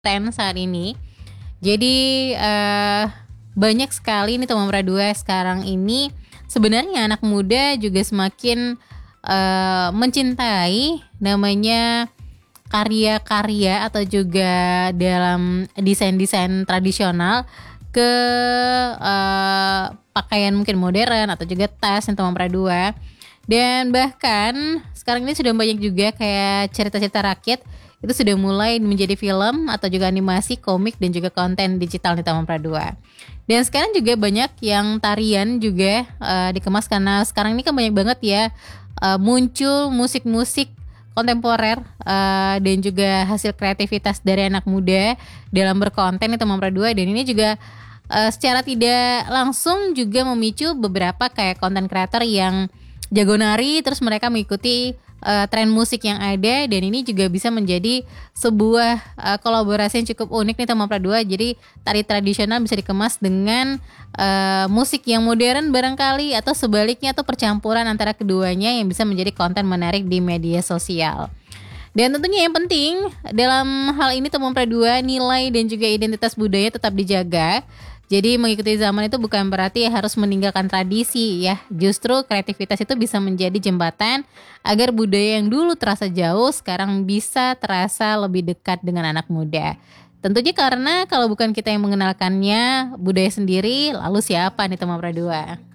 tren saat ini. Jadi banyak sekali nih teman Pradua sekarang ini sebenarnya anak muda juga semakin mencintai namanya karya-karya atau juga dalam desain-desain tradisional ke pakaian mungkin modern atau juga tas yang teman Pradua. Dan bahkan sekarang ini sudah banyak juga kayak cerita-cerita rakyat itu sudah mulai menjadi film atau juga animasi, komik dan juga konten digital di Taman Pradua. Dan sekarang juga banyak yang tarian juga dikemas karena sekarang ini kan banyak banget ya muncul musik-musik kontemporer dan juga hasil kreativitas dari anak muda dalam berkonten di Taman Pradua. Dan ini juga secara tidak langsung juga memicu beberapa kayak konten creator yang jago nari, terus mereka mengikuti tren musik yang ada, dan ini juga bisa menjadi sebuah kolaborasi yang cukup unik nih Taman Pradua. Jadi tari tradisional bisa dikemas dengan musik yang modern barangkali, atau sebaliknya, atau percampuran antara keduanya yang bisa menjadi konten menarik di media sosial. Dan tentunya yang penting dalam hal ini Taman Pradua, nilai dan juga identitas budaya tetap dijaga. Jadi mengikuti zaman itu bukan berarti harus meninggalkan tradisi ya. Justru kreativitas itu bisa menjadi jembatan agar budaya yang dulu terasa jauh sekarang bisa terasa lebih dekat dengan anak muda. Tentunya karena kalau bukan kita yang mengenalkannya budaya sendiri, lalu siapa nih teman Pradua?